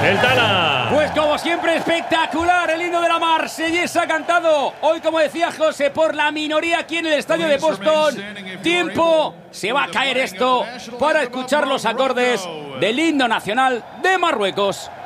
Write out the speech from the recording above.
El Tala. Pues como siempre espectacular el himno de la Marsellesa cantado hoy, como decía José, por la minoría aquí en el estadio de Boston. Tiempo, se va a caer esto para escuchar los acordes del himno nacional de Marruecos.